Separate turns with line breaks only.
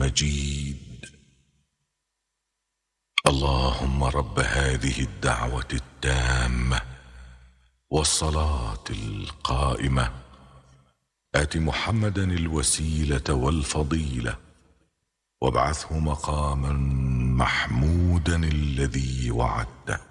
مجيد. اللهم رب هذه الدعوة التامة والصلاة القائمة آت محمدا الوسيلة والفضيلة وابعثه مقاما محمودا الذي وعدته.